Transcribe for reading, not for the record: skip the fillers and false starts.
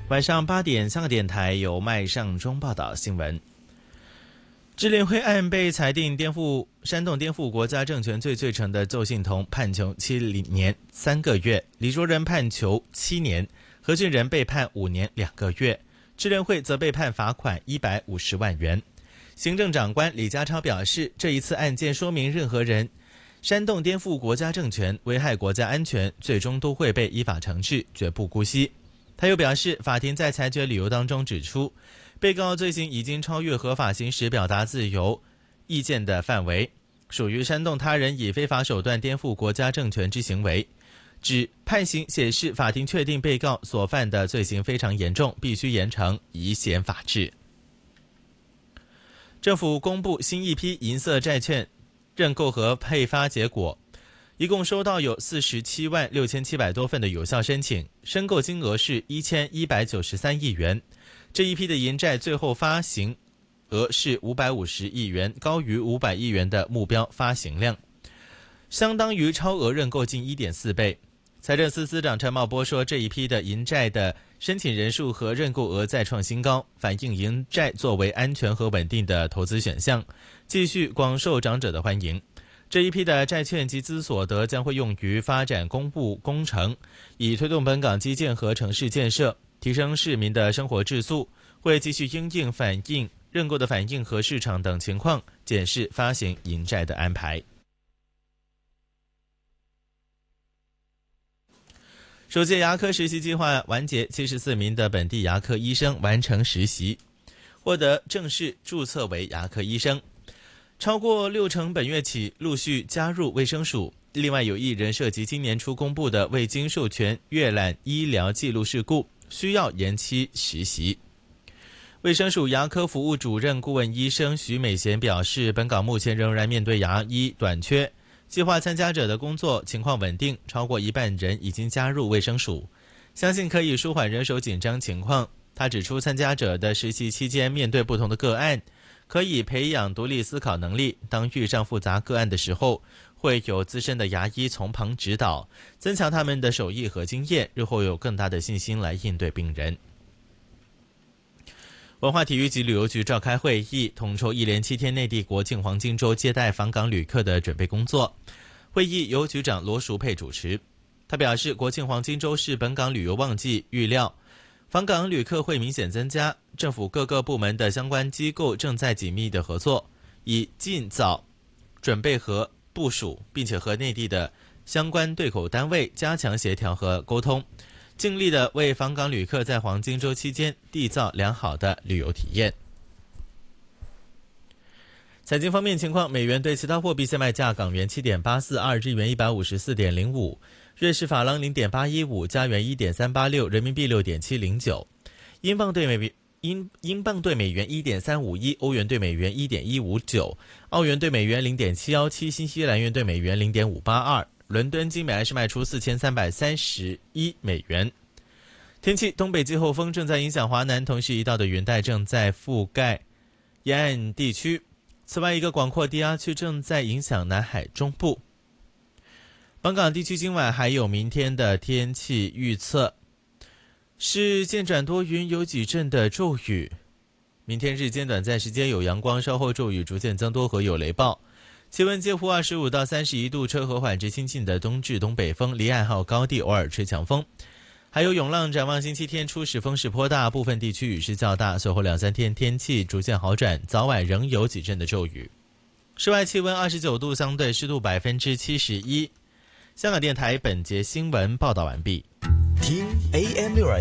晚上8点，香港电台由麦尚中报道新闻。支联会案被裁定煽动颠覆国家政权罪成的邹幸彤判囚7年3个月，李卓人判囚7年，何俊仁被判5年2个月，支联会则被判罚款150万元。行政长官李家超表示，这一次案件说明任何人煽动颠覆国家政权、危害国家安全，最终都会被依法惩治，绝不姑息。他又表示，法庭在裁决理由当中指出，被告罪行已经超越合法行使表达自由意见的范围，属于煽动他人以非法手段颠覆国家政权之行为。指判刑显示，法庭确定被告所犯的罪行非常严重，必须严惩，以显法治。政府公布新一批银色债券认购和配发结果，一共收到有47万6700多份的有效申请，申购金额是1193亿元。这一批的银债最后发行额是550亿元，高于500亿元的目标发行量，相当于超额认购近 1.4 倍。财政司司长陈茂波说，这一批的银债的申请人数和认购额再创新高，反映银债作为安全和稳定的投资选项，继续广受长者的欢迎。这一批的债券集资所得将会用于发展公务工程，以推动本港基建和城市建设，提升市民的生活质素，会继续因应反映认购的反应和市场等情况，检视发行银债的安排。首届牙科实习计划完结，74名的本地牙科医生完成实习，获得正式注册为牙科医生。超过60%本月起陆续加入卫生署，另外有1人涉及今年初公布的未经授权阅览医疗记录事故，需要延期实习。卫生署牙科服务主任顾问医生徐美贤表示，本港目前仍然面对牙医短缺，计划参加者的工作情况稳定，超过1半人已经加入卫生署，相信可以舒缓人手紧张情况。他指出，参加者的实习期间面对不同的个案，可以培养独立思考能力，当遇上复杂个案的时候，会有资深的牙医从旁指导，增强他们的手艺和经验，日后有更大的信心来应对病人。文化体育及旅游局召开会议，统筹1连7天内地国庆黄金周接待访港旅客的准备工作。会议由局长罗淑佩主持。他表示，国庆黄金周是本港旅游旺季，预料访港旅客会明显增加，政府各个部门的相关机构正在紧密的合作，以尽早准备和部署，并且和内地的相关对口单位加强协调和沟通，尽力的为访港旅客在黄金周期间缔造良好的旅游体验。财经方面情况，美元对其他货币现卖价：港元7.842，日元154.05，瑞士法郎0.815，加元1.386，人民币6.709，英镑对美元1.351，欧元对美元1.159，澳元对美元0.717，新西兰元对美元0.582。伦敦金每安士卖出4331美元。天气，东北季候风正在影响华南，同时一道的云带正在覆盖沿岸地区。此外，一个广阔低压区正在影响南海中部。本港地区今晚还有明天的天气预测是渐转多云，有几阵的骤雨。明天日间短暂时间有阳光，稍后骤雨逐渐增多和有雷暴。气温介乎25到31度，吹和缓至清劲的东至东北风，离岸后高地偶尔吹强风。还有涌浪，展望星期天初时风势颇大，部分地区雨势较大，随后2-3天天气逐渐好转，早晚仍有几阵的骤雨。室外气温29度，相对湿度71%。香港电台本节新闻报道完毕。 听 AM6